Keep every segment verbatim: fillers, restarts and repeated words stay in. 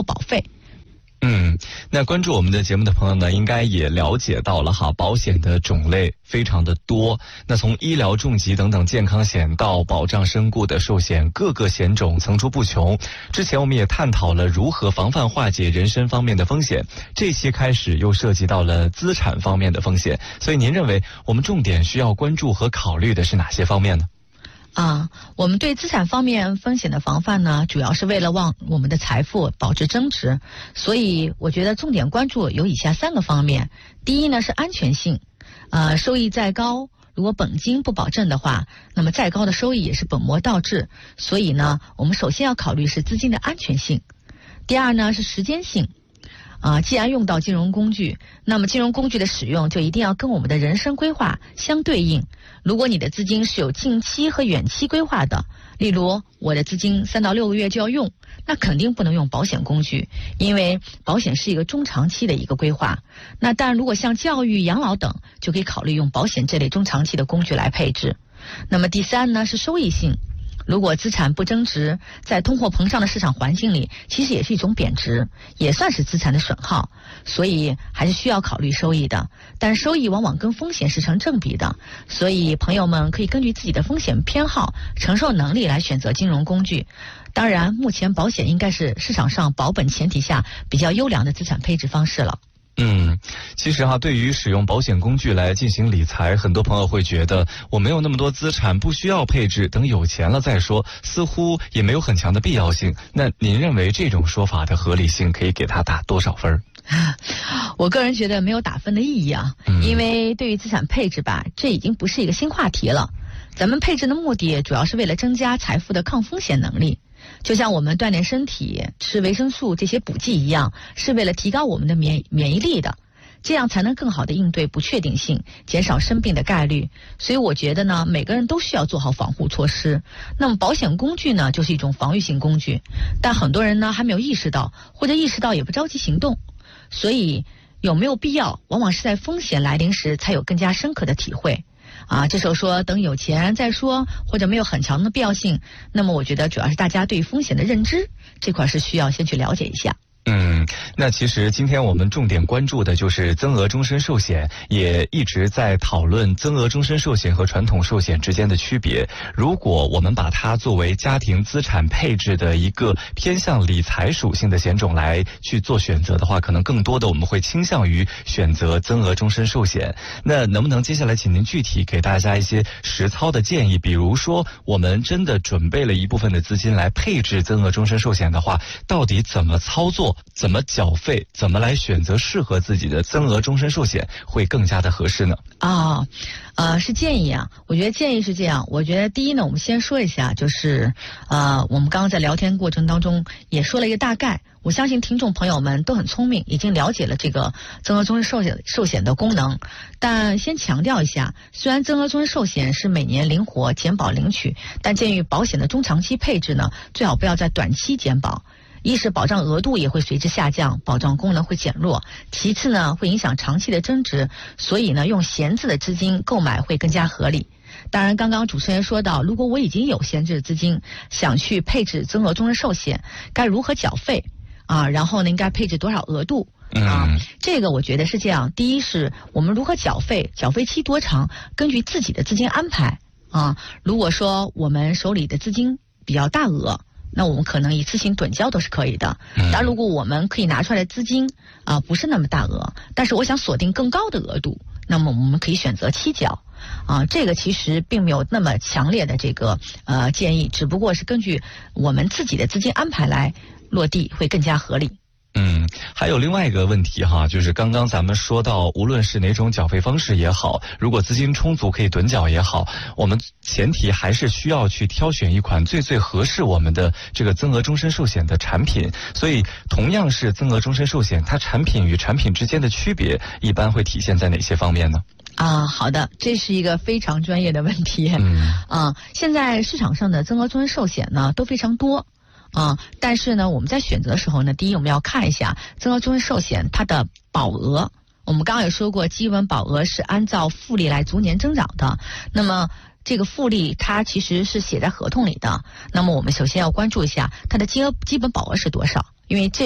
或保费。 嗯，那关注我们的节目的朋友呢，应该也了解到了哈，保险的种类非常的多。那从医疗重疾等等健康险到保障身故的寿险，各个险种层出不穷。之前我们也探讨了如何防范化解人身方面的风险，这期开始又涉及到了资产方面的风险。所以您认为我们重点需要关注和考虑的是哪些方面呢？ 啊，我们对资产方面风险的防范呢，主要是为了让我们的财富保值增值，所以我觉得重点关注有以下三个方面。第一呢是安全性，呃，收益再高，如果本金不保证的话，那么再高的收益也是本末倒置，所以呢，我们首先要考虑是资金的安全性。第二呢是时间性。啊，既然用到金融工具，那么金融工具的使用就一定要跟我们的人生规划相对应。如果你的资金是有近期和远期规划的，例如我的资金三到六个月就要用，那肯定不能用保险工具，因为保险是一个中长期的一个规划。那但如果像教育、养老等，就可以考虑用保险这类中长期的工具来配置。那么第三呢是收益性。如果资产不增值，在通货膨胀的市场环境里，其实也是一种贬值，也算是资产的损耗，所以还是需要考虑收益的。但收益往往跟风险是成正比的，所以朋友们可以根据自己的风险偏好、承受能力来选择金融工具。当然，目前保险应该是市场上保本前提下比较优良的资产配置方式了。 嗯，其实哈，对于使用保险工具来进行理财，很多朋友会觉得我没有那么多资产，不需要配置，等有钱了再说，似乎也没有很强的必要性。那您认为这种说法的合理性可以给他打多少分？ 我个人觉得没有打分的意义啊，嗯、因为对于资产配置吧，这已经不是一个新话题了。咱们配置的目的主要是为了增加财富的抗风险能力。就像我们锻炼身体、吃维生素这些补剂一样，是为了提高我们的免免疫力的，这样才能更好的应对不确定性，减少生病的概率。所以我觉得呢，每个人都需要做好防护措施。那么保险工具呢，就是一种防御性工具，但很多人呢还没有意识到，或者意识到也不着急行动。所以有没有必要，往往是在风险来临时才有更加深刻的体会。啊，这时候说等有钱再说，或者没有很强的必要性，那么我觉得主要是大家对风险的认知这块是需要先去了解一下。 嗯，那其实今天我们重点关注的就是增额终身寿险，也一直在讨论增额终身寿险和传统寿险之间的区别。如果我们把它作为家庭资产配置的一个偏向理财属性的险种来去做选择的话，可能更多的我们会倾向于选择增额终身寿险。那能不能接下来请您具体给大家一些实操的建议？比如说我们真的准备了一部分的资金来配置增额终身寿险的话，到底怎么操作，怎么缴费，怎么来选择适合自己的增额终身寿险会更加的合适呢？ 啊、哦，呃，是建议啊。我觉得建议是这样。我觉得第一呢，我们先说一下，就是呃，我们刚刚在聊天过程当中也说了一个大概。我相信听众朋友们都很聪明，已经了解了这个增额终身寿险寿险的功能。但先强调一下，虽然增额终身寿险是每年灵活减保领取，但鉴于保险的中长期配置呢，最好不要在短期减保。一是保障额度也会随之下降，保障功能会减弱；其次呢，会影响长期的增值，所以呢，用闲置的资金购买会更加合理。当然，刚刚主持人说到，如果我已经有闲置的资金，想去配置增额终身寿险，该如何缴费啊？然后呢，应该配置多少额度啊？ 嗯、 这个我觉得是这样。第一是我们如何缴费，缴费期多长，根据自己的资金安排啊。如果说我们手里的资金比较大额，那我们可能一次性趸缴都是可以的。但如果我们可以拿出来的资金啊、呃、不是那么大额，但是我想锁定更高的额度，那么我们可以选择期缴啊。这个其实并没有那么强烈的这个呃建议，只不过是根据我们自己的资金安排来落地，会更加合理。 嗯，还有另外一个问题哈，就是刚刚咱们说到，无论是哪种缴费方式也好，如果资金充足可以趸缴也好，我们前提还是需要去挑选一款最最合适我们的这个增额终身寿险的产品。所以同样是增额终身寿险，它产品与产品之间的区别一般会体现在哪些方面呢？ 啊，好的，这是一个非常专业的问题。 嗯啊，现在市场上的增额终身寿险呢都非常多。啊、嗯，但是呢，我们在选择的时候呢，第一我们要看一下增额终身寿险它的保额。我们刚刚也说过，基本保额是按照复利来逐年增长的。那么这个复利它其实是写在合同里的。那么我们首先要关注一下它的金额基本保额是多少，因为这是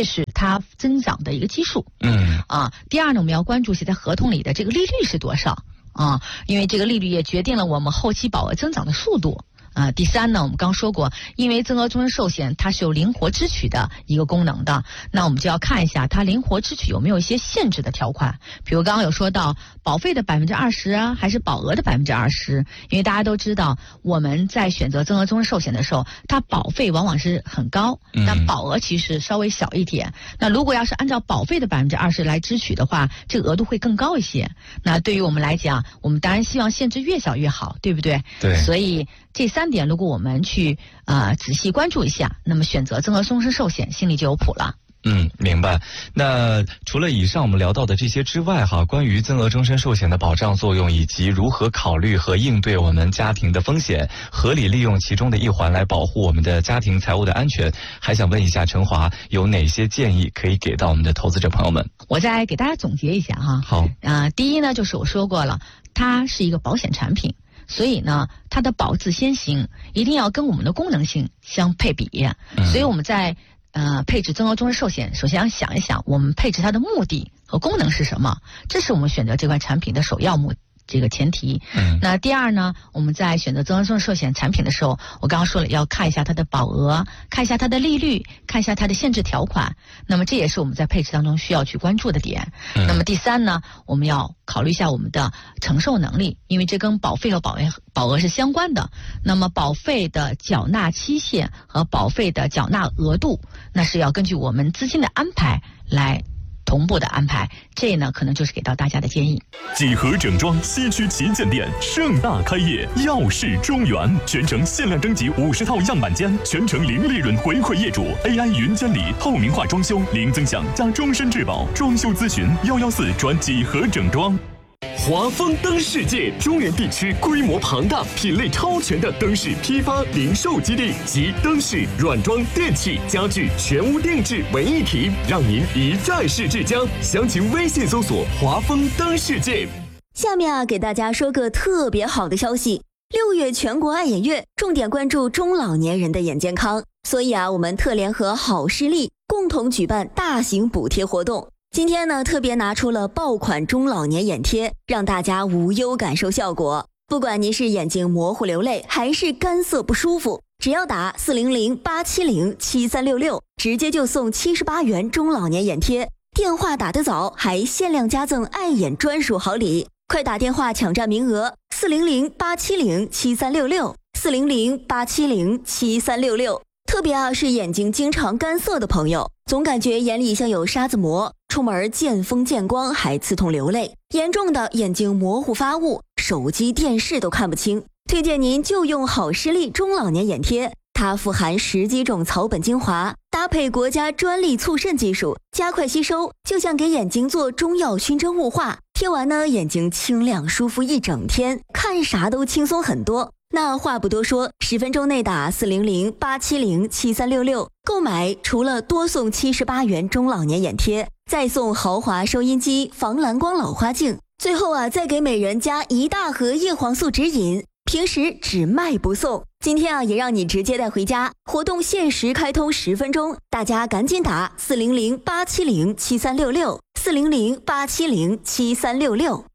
它增长的一个基数。 嗯啊，第二呢，我们要关注现在合同里的这个利率是多少啊，因为这个利率也决定了我们后期保额增长的速度。啊，第三呢，我们刚说过，因为增额终身寿险它是有灵活支取的一个功能的，那我们就要看一下它灵活支取有没有一些限制的条款，比如刚刚有说到保费的百分之二十啊，还是保额的百分之二十，因为大家都知道我们在选择增额终身寿险的时候，它保费往往是很高，但保额其实稍微小一点。嗯、那如果要是按照保费的百分之二十来支取的话，这个额度会更高一些。那对于我们来讲，我们当然希望限制越小越好，对不对？ 对。 所以这三点，如果我们去呃仔细关注一下，那么选择增额终身寿险，心里就有谱了。 嗯，明白。那除了以上我们聊到的这些之外哈，关于增额终身寿险的保障作用，以及如何考虑和应对我们家庭的风险，合理利用其中的一环来保护我们的家庭财务的安全，还想问一下陈华，有哪些建议可以给到我们的投资者朋友们？ 我再给大家总结一下哈。 好。 啊、呃，第一呢，就是我说过了，它是一个保险产品。所以呢，它的保字先行，一定要跟我们的功能性相配比。嗯、所以我们在呃配置增额终身寿险，首先要想一想，我们配置它的目的和功能是什么，这是我们选择这款产品的首要目的。这个前提。嗯，那第二呢，我们在选择增额终身寿险产品的时候，我刚刚说了，要看一下它的保额，看一下它的利率，看一下它的限制条款。那么这也是我们在配置当中需要去关注的点。嗯、那么第三呢，我们要考虑一下我们的承受能力，因为这跟保费和保额保额是相关的。那么保费的缴纳期限和保费的缴纳额度，那是要根据我们资金的安排来同步的安排，这呢可能就是给到大家的建议。 几何整装西区旗舰店盛大开业，耀世中原，全程限量征集五十套样板间，全程零利润回馈业主 ，A I 云监理，透明化装修，零增享加终身质保，装修咨询幺幺四转几何整装。华丰灯世界中原地区规模庞大、品类超全的灯饰批发零售基地，集灯饰、软装、电器、家具全屋定制为一体，让您一站式至家。详情微信搜索“华丰灯世界”。 下面啊，给大家说个特别好的消息：六月全国爱眼月，重点关注中老年人的眼健康，所以啊，我们特联合好视力共同举办大型补贴活动。今天呢，特别拿出了爆款中老年眼贴，让大家无忧感受效果。不管您是眼睛模糊流泪，还是干涩不舒服，只要打四零零八七零七三六六，直接就送七十八元中老年眼贴。电话打得早，还限量加赠爱眼专属好礼，快打电话抢占名额，四零零八七零七三六六，四零零八七零七三六六。特别啊，是眼睛经常干涩的朋友，总感觉眼里像有沙子膜，出门见风见光还刺痛流泪，严重的眼睛模糊发雾，手机电视都看不清。推荐您就用好视力中老年眼贴，它富含十几种草本精华，搭配国家专利促渗技术，加快吸收，就像给眼睛做中药熏蒸雾化。贴完呢，眼睛清亮舒服一整天，看啥都轻松很多。那话不多说，十分钟内打四零零八七零七三六六，购买除了多送七十八元中老年眼贴，再送豪华收音机、防蓝光老花镜，最后啊，再给每人加一大盒叶黄素指引，平时只卖不送。今天啊，也让你直接带回家，活动限时开通十分钟，大家赶紧打四零零八七零七三六六，四零零八七零七三六六。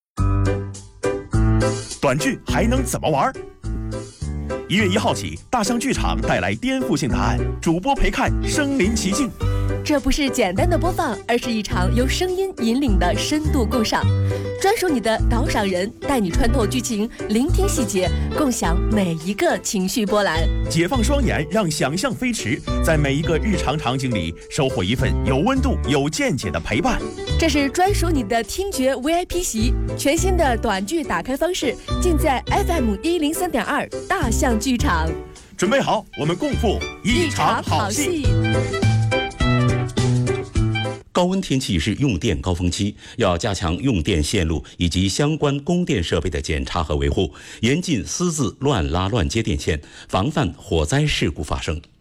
短剧还能怎么玩？一月一号起，大象剧场带来颠覆性答案，主播陪看身临其境。 这不是简单的播放，而是一场由声音引领的深度共赏，专属你的导赏人，带你穿透剧情，聆听细节，共享每一个情绪波澜。 解放双眼，让想象飞驰，在每一个日常场景里收获一份有温度、有见解的陪伴。 这是专属你的听觉 V I P 席，全新的短剧打开方式，尽在 F M 一零三点二大象剧场。 准备好，我们共赴一场好戏。 高温天气是用电高峰期，要加强用电线路以及相关供电设备的检查和维护，严禁私自乱拉乱接电线，防范火灾事故发生。